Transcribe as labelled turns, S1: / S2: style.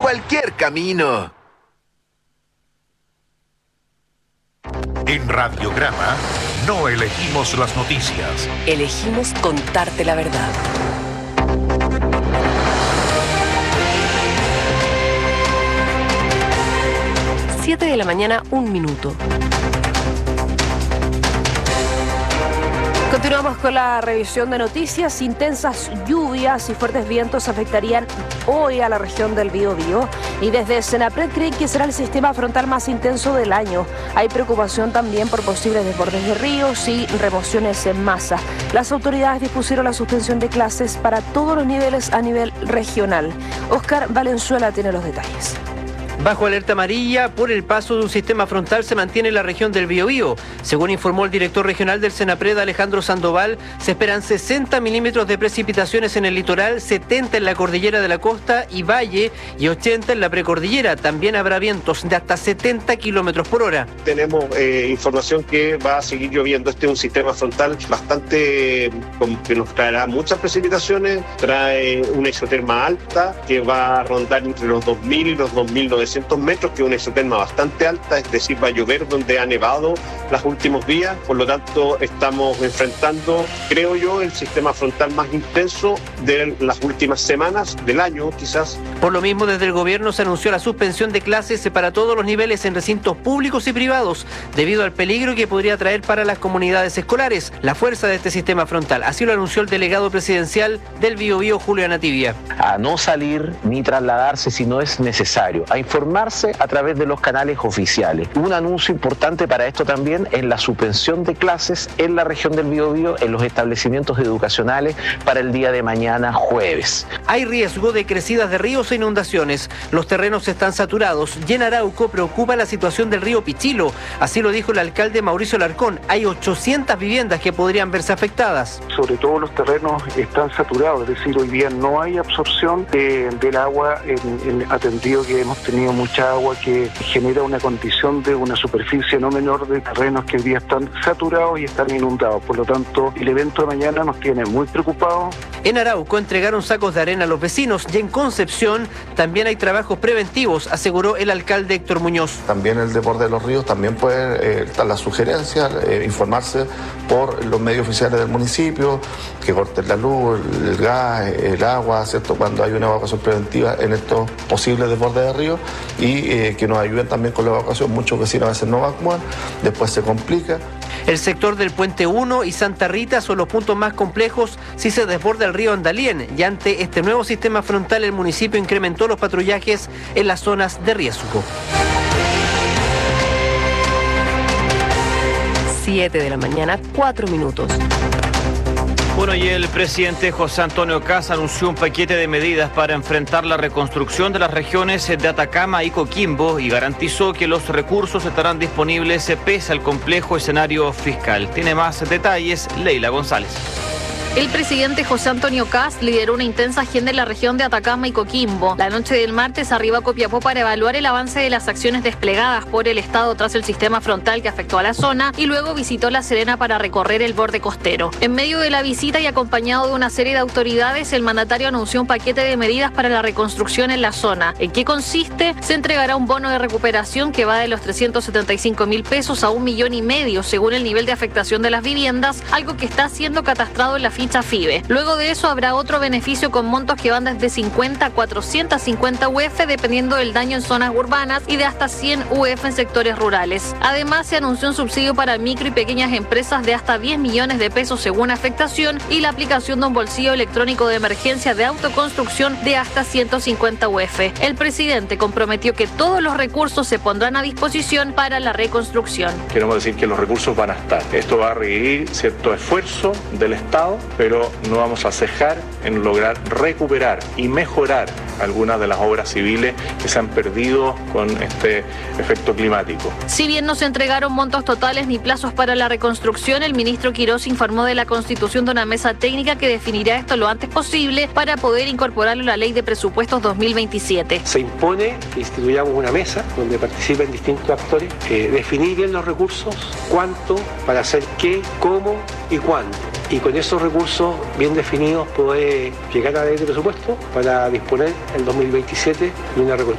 S1: cualquier camino.
S2: En Radiograma no elegimos las noticias.
S3: Elegimos contarte la verdad. 7 de la mañana, 1 minuto.
S4: Continuamos con la revisión de noticias. Intensas lluvias y fuertes vientos afectarían hoy a la región del Biobío y desde Senapred creen que será el sistema frontal más intenso del año. Hay preocupación también por posibles desbordes de ríos y remociones en masa. Las autoridades dispusieron la suspensión de clases para todos los niveles a nivel regional. Oscar Valenzuela tiene los detalles.
S5: Bajo alerta amarilla por el paso de un sistema frontal se mantiene la región del Biobío. Según informó el director regional del Senapred, Alejandro Sandoval, se esperan 60 milímetros de precipitaciones en el litoral, 70 en la cordillera de la costa y valle y 80 en la precordillera. También habrá vientos de hasta 70 kilómetros por hora.
S6: Tenemos información que va a seguir lloviendo. Este es un sistema frontal bastante que nos traerá muchas precipitaciones, trae una isoterma alta que va a rondar entre los 2.000 y los 2.900 metros, que es una isoterma bastante alta, es decir, va a llover donde ha nevado los últimos días. Por lo tanto, estamos enfrentando, creo yo, el sistema frontal más intenso de las últimas semanas del año, quizás.
S5: Por lo mismo, desde el gobierno se anunció la suspensión de clases para todos los niveles en recintos públicos y privados, debido al peligro que podría traer para las comunidades escolares la fuerza de este sistema frontal. Así lo anunció el delegado presidencial del Biobío, Julio Anativia.
S7: A no salir ni trasladarse si no es necesario, a informarse a través de los canales oficiales. Un anuncio importante para esto también es la suspensión de clases en la región del Biobío en los establecimientos educacionales para el día de mañana jueves.
S5: Hay riesgo de crecidas de ríos e inundaciones. Los terrenos están saturados y en Arauco preocupa la situación del río Pichilo. Así lo dijo el alcalde Mauricio Larcón. Hay 800 viviendas que podrían verse afectadas.
S8: Sobre todo los terrenos están saturados, es decir, hoy día no hay absorción del agua, atendido que hemos tenido mucha agua que genera una condición de una superficie no menor de terrenos que hoy día están saturados y están inundados. Por lo tanto, el evento de mañana nos tiene muy preocupados.
S5: En Arauco entregaron sacos de arena a los vecinos y en Concepción también hay trabajos preventivos, aseguró el alcalde Héctor Muñoz.
S9: También el desborde de los ríos, también puede estar la sugerencia, informarse por los medios oficiales del municipio, que corten la luz, el gas, el agua, ¿cierto? Cuando hay una evacuación preventiva en estos posibles desbordes de ríos y que nos ayuden también con la evacuación. Muchos vecinos a veces no evacúan, después se complica.
S5: El sector del Puente 1 y Santa Rita son los puntos más complejos si se desborda el río Andalien, y ante este nuevo sistema frontal el municipio incrementó los patrullajes en las zonas de riesgo.
S4: 7 de la mañana, 4 minutos.
S10: Bueno, y el presidente José Antonio Kast anunció un paquete de medidas para enfrentar la reconstrucción de las regiones de Atacama y Coquimbo y garantizó que los recursos estarán disponibles pese al complejo escenario fiscal. Tiene más detalles Leila González.
S11: El presidente José Antonio Kast lideró una intensa agenda en la región de Atacama y Coquimbo. La noche del martes arribó a Copiapó para evaluar el avance de las acciones desplegadas por el Estado tras el sistema frontal que afectó a la zona y luego visitó La Serena para recorrer el borde costero. En medio de la visita y acompañado de una serie de autoridades, el mandatario anunció un paquete de medidas para la reconstrucción en la zona. ¿En qué consiste? Se entregará un bono de recuperación que va de los 375.000 pesos a 1,5 millones según el nivel de afectación de las viviendas, algo que está siendo catastrado en la ficha FIBE. Luego de eso habrá otro beneficio con montos que van desde 50 a 450 UF dependiendo del daño en zonas urbanas y de hasta 100 UF en sectores rurales. Además se anunció un subsidio para micro y pequeñas empresas de hasta 10 millones de pesos según afectación y la aplicación de un bolsillo electrónico de emergencia de autoconstrucción de hasta 150 UF. El presidente comprometió que todos los recursos se pondrán a disposición para la reconstrucción.
S12: Queremos decir que los recursos van a estar. Esto va a requerir cierto esfuerzo del Estado, pero no vamos a cejar en lograr recuperar y mejorar algunas de las obras civiles que se han perdido con este efecto climático.
S11: Si bien no se entregaron montos totales ni plazos para la reconstrucción, el ministro Quirós informó de la constitución de una mesa técnica que definirá esto lo antes posible para poder incorporarlo a la ley de presupuestos 2027.
S13: Se impone que instituyamos una mesa donde participen distintos actores, definir bien los recursos, cuánto, para hacer qué, cómo y cuándo. Y con esos recursos bien definidos poder llegar a la ley de presupuesto para disponer en 2027 de una reconstrucción